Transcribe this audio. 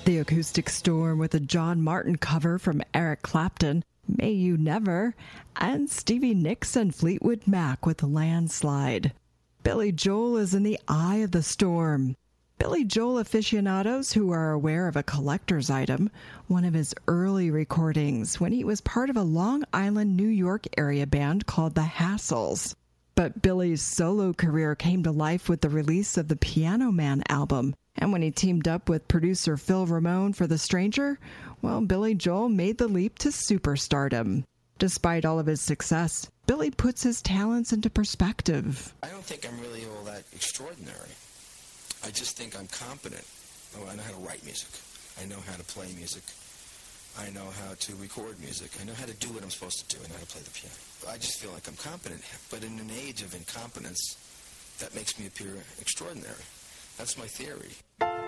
The Acoustic Storm with a John Martin cover from Eric Clapton, May You Never, and Stevie Nicks and Fleetwood Mac with Landslide. Billy Joel is in the eye of the storm. Billy Joel aficionados who are aware of a collector's item, one of his early recordings when he was part of a Long Island, New York area band called the Hassles. But Billy's solo career came to life with the release of the Piano Man album, and when he teamed up with producer Phil Ramone for The Stranger, well, Billy Joel made the leap to superstardom. Despite all of his success, Billy puts his talents into perspective. I don't think I'm really all that extraordinary. I just think I'm competent. Oh, I know how to write music. I know how to play music. I know how to record music. I know how to do what I'm supposed to do. I know how to play the piano. I just feel like I'm competent. But in an age of incompetence, that makes me appear extraordinary. That's my theory.